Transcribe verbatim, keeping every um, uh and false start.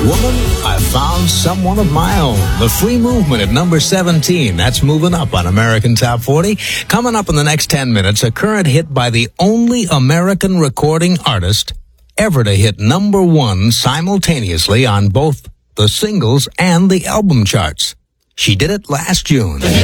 Woman, I found someone of my own. The Free Movement at number seventeen. That's moving up on American Top forty. Coming up in the next ten minutes, a current hit by the only American recording artist ever to hit number one simultaneously on both the singles and the album charts. She did it last June.